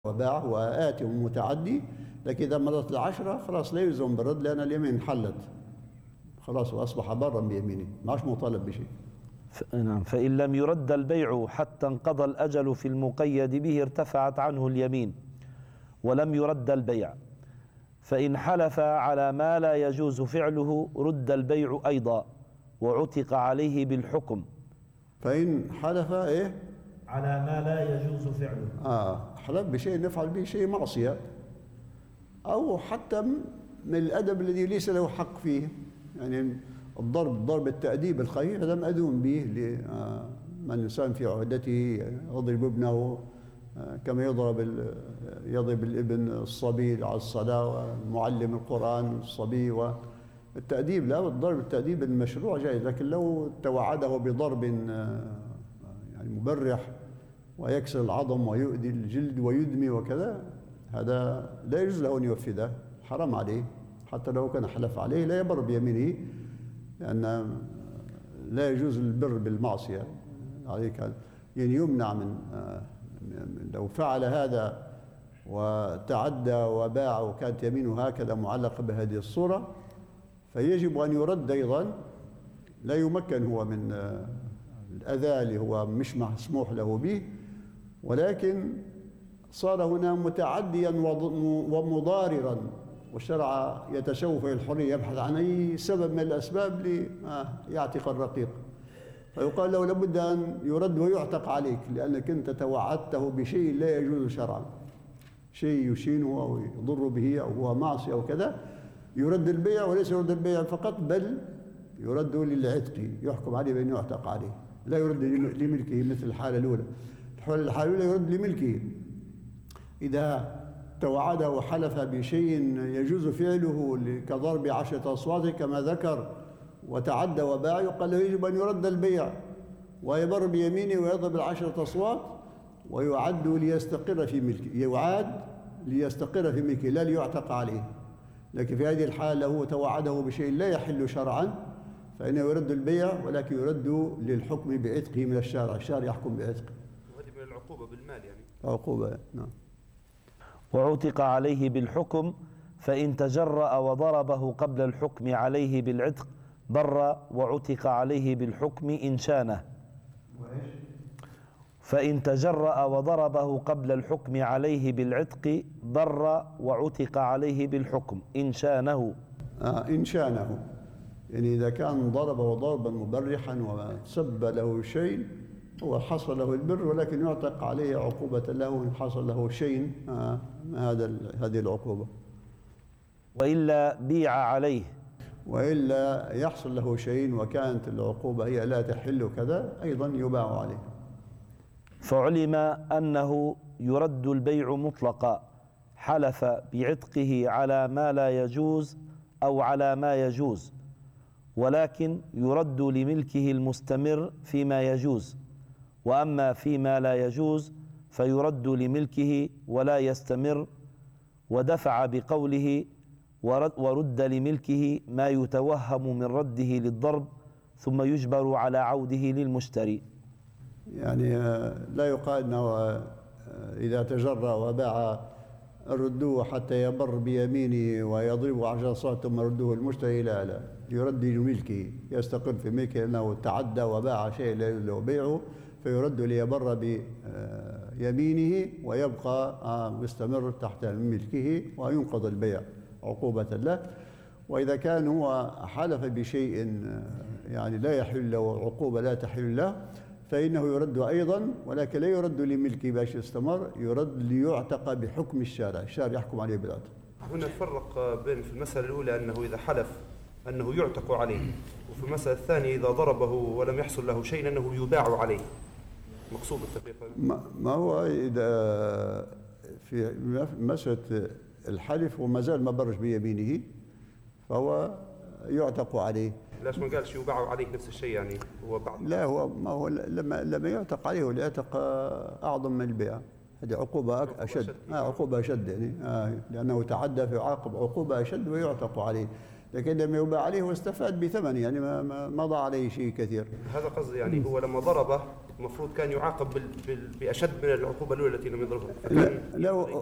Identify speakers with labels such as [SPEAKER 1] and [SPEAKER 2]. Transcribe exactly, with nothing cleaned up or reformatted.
[SPEAKER 1] وباع وآتي ومتعدي، لكن إذا مرت العشرة خلاص لا يلزم بالرد لأن اليمين انحلت خلاص وأصبح برا بيمينه، ما عادش مطالب بشيء.
[SPEAKER 2] نعم. فإن لم يرد البيع حتى انقضى الأجل في المقيد به ارتفعت عنه اليمين ولم يرد البيع. فإن حلف على ما لا يجوز فعله رد البيع أيضا وعتق عليه بالحكم.
[SPEAKER 1] فإن حلف إيه؟
[SPEAKER 2] على ما لا يجوز فعله.
[SPEAKER 1] آه حلف بشيء نفعل به شيء معصية أو حتى من الأدب الذي ليس له حق فيه، يعني الضرب ضرب التأديب الخفيف هذا مأذون به لمن الإنسان في عهدته، يضرب ابنه كما يضرب يضرب الابن الصبي على الصلاة ومعلم القرآن الصبي. والتأديب لا، الضرب التأديب المشروع جائز، لكن لو توعده بضرب يعني مبرح ويكسر العظم ويؤذي الجلد ويدمي وكذا، هذا لا يجوز له أن ينفذه، حرام عليه حتى لو كان حلف عليه لا يبر بيمينه، لأن لا يجوز البر بالمعصية عليك، يعني يمنع من لو فعل هذا وتعدى وباع وكانت يمينه هكذا معلقة بهذه الصورة فيجب أن يرد أيضا. لا يمكن هو من الأذى اللي هو مش مسموح له به، ولكن صار هنا متعديا ومضاررا، والشرع يتشوف الحرية يبحث عن أي سبب من الأسباب ليعتق الرقيق، فيقال له لابد أن يرد ويعتق عليك لأنك أنت توعدته بشيء لا يجوز شرعا، شيء يشينه أو يضر به أو هو معصية أو كذا، يرد البيع وليس يرد البيع فقط بل يرد للعتق، يحكم عليه بأنه يعتق عليه، لا يرد لملكه مثل الحالة الأولى. الحالة الأولى يرد لملكه، إذا توعده وحلف بشيء يجوز فعله كضرب عشرة أصوات كما ذكر وتعدى وباع، يقال له يجب أن يرد البيع ويبر بيمينه ويضرب العشرة أصوات ويعد ليستقر في ملكه، يعاد ليستقر في ملكه لا ليعتق عليه. لكن في هذه الحالة هو توعده بشيء لا يحل شرعا فإنه يرد البيع، ولكن يرد للحكم بعتقه من الشارع، الشارع يحكم بعتقه.
[SPEAKER 3] وهذه من العقوبة بالمال يعني.
[SPEAKER 1] عقوبة نعم.
[SPEAKER 2] وعتق عليه بالحكم، فإن تجرأ وضربه قبل الحكم عليه بالعتق بر وعتق عليه بالحكم إن شانه. فإن تجرأ وضربه قبل الحكم عليه بالعتق بر وعتق عليه بالحكم إن شانه.
[SPEAKER 1] آه إن شانه، يعني إذا كان ضربه ضربا مبرحا وسب له شيء هو حصل له البر، ولكن يعتق عليه عقوبة له إن حصل له شيء آه هذا هذه العقوبة.
[SPEAKER 2] وإلا بيع عليه،
[SPEAKER 1] وإلا يحصل له شيء وكانت العقوبة هي لا تحل كذا أيضا يباع عليه.
[SPEAKER 2] فعلم أنه يرد البيع مطلقا، حلف بعتقه على ما لا يجوز أو على ما يجوز، ولكن يرد لملكه المستمر فيما يجوز، وأما فيما لا يجوز فيرد لملكه ولا يستمر، ودفع بقوله ورد لملكه ما يتوهم من رده للضرب ثم يجبر على عوده للمشتري.
[SPEAKER 1] يعني لا يقال أنه إذا تجرأ وباع ردوه حتى يبر بيمينه ويضربه عشر صوت ثم ردوه المشتري، لا لا، يرد لملكه، يستقر في ملكه لأنه تعدى وباع شيء لا يجوز له بيعه فيرد ليبر بيمينه ويبقى مستمر تحت ملكه وينقض البيع عقوبة له. وإذا كان هو حلف بشيء يعني لا يحل له، عقوبة لا تحل له، فإنه يرد أيضا، ولكن لا يرد لملكه باش يستمر، يرد ليعتق بحكم الشارع، الشارع يحكم عليه بالعتق.
[SPEAKER 3] هنا نفرق بين في المسألة الأولى أنه إذا حلف أنه يعتق عليه، وفي المسألة الثانية إذا ضربه ولم يحصل له شيء أنه يباع عليه. مقصود التفريق
[SPEAKER 1] ما هو إذا في مسألة الحلف وما زال ما برش بيمينه فهو يعتق عليه.
[SPEAKER 3] ليش ما قالش يباع عليه نفس الشيء يعني هو بعد؟
[SPEAKER 1] لا، هو ما هو لما لما يعتق عليه والعتق أعظم من البيع، هذه عقوبة أشد، آه عقوبة أشد يعني آه لأنه تعدى فيعاقب عقوبة أشد ويعتق عليه. لكن لما يباع عليه واستفاد بثمن يعني ما ما, ما ضاع عليه شيء كثير.
[SPEAKER 3] هذا قصدي يعني هو لما ضربه المفروض كان يعاقب بال... بال... بأشد من العقوبة الأولى التي لم يضربها.
[SPEAKER 1] لا لو